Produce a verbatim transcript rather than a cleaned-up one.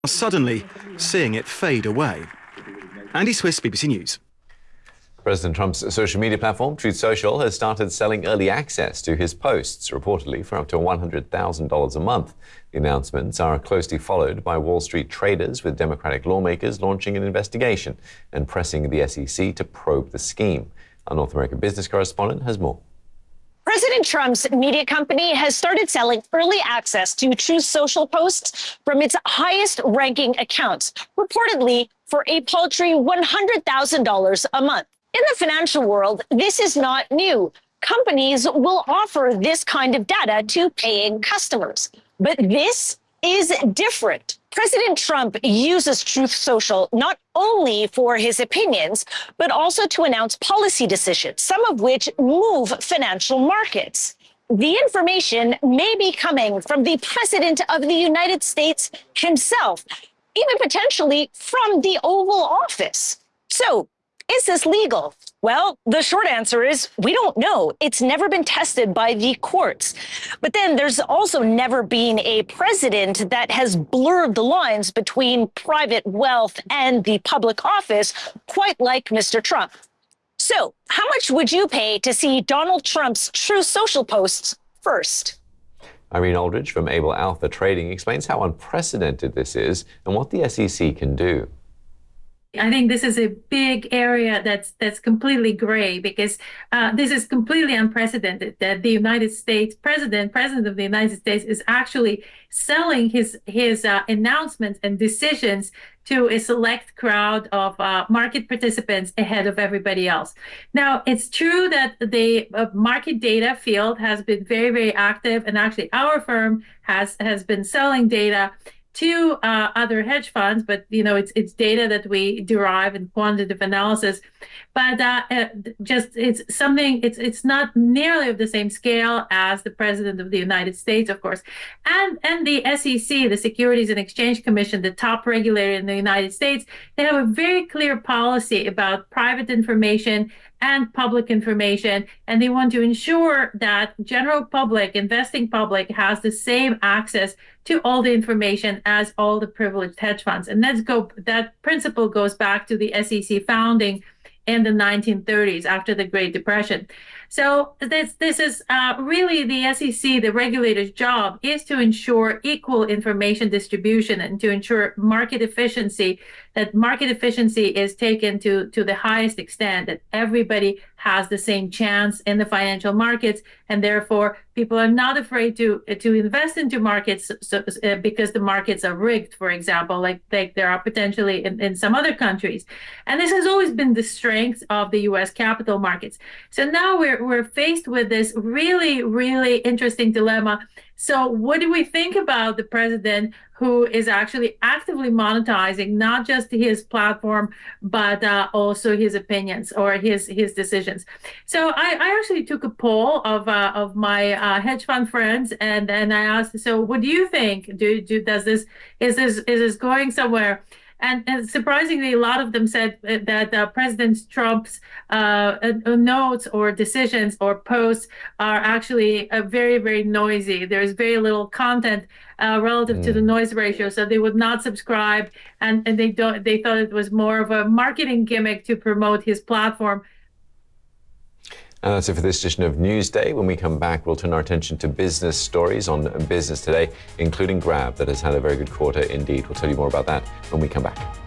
suddenly seeing it fade away. Andy Swiss, B B C News. President Trump's social media platform, Truth Social, has started selling early access to his posts, reportedly for up to one hundred thousand dollars a month. The announcements are closely followed by Wall Street traders, with Democratic lawmakers launching an investigation and pressing the S E C to probe the scheme. Our North American business correspondent has more. President Trump's media company has started selling early access to Truth Social posts from its highest-ranking accounts, reportedly for a paltry one hundred thousand dollars a month. In the financial world, this is not new. Companies will offer this kind of data to paying customers. But this is different. President Trump uses Truth Social not only for his opinions, but also to announce policy decisions, some of which move financial markets. The information may be coming from the President of the United States himself, even potentially from the Oval Office. So, is this legal? Well, the short answer is we don't know. It's never been tested by the courts. But then there's also never been a president that has blurred the lines between private wealth and the public office, quite like Mister Trump. So how much would you pay to see Donald Trump's Truth Social posts first? Irene Aldridge from Able Alpha Trading explains how unprecedented this is and what the S E C can do. I think this is a big area that's that's completely gray, because uh, this is completely unprecedented that the United States president, president of the United States, is actually selling his his uh, announcements and decisions to a select crowd of uh, market participants ahead of everybody else. Now, it's true that the uh, market data field has been very, very active, and actually our firm has has been selling data to uh, other hedge funds, but you know it's it's data that we derive in quantitative analysis. But uh, uh, just it's something it's it's not nearly of the same scale as the President of the United States, of course, and and the S E C, the Securities and Exchange Commission, the top regulator in the United States. They have a very clear policy about private information and public information, and they want to ensure that general public, investing public, has the same access to all the information as all the privileged hedge funds. And that's go that principle goes back to the S E C founding in the nineteen thirties, after the Great Depression. So this this is uh, really the S E C, the regulator's job, is to ensure equal information distribution and to ensure market efficiency, that market efficiency is taken to, to the highest extent, that everybody has the same chance in the financial markets, and therefore people are not afraid to to invest into markets so, uh, because the markets are rigged, for example, like, like there are potentially in, in some other countries. And this has always been the strength of the U S capital markets. So now we're we're faced with this really, really interesting dilemma. So what do we think about the president, who is actually actively monetizing not just his platform, but uh, also his opinions or his his decisions? So I, I actually took a poll of uh, of my uh, hedge fund friends, and and I asked, so what do you think? Do, do does this is this is this going somewhere? And, and surprisingly, a lot of them said that uh, President Trump's uh, uh, notes or decisions or posts are actually uh, very, very noisy. There's very little content uh, relative mm. to the noise ratio, so they would not subscribe, and, and they don't. They thought it was more of a marketing gimmick to promote his platform. And that's it for this edition of Newsday. When we come back, we'll turn our attention to business stories on Business Today, including Grab, that has had a very good quarter indeed. We'll tell you more about that when we come back.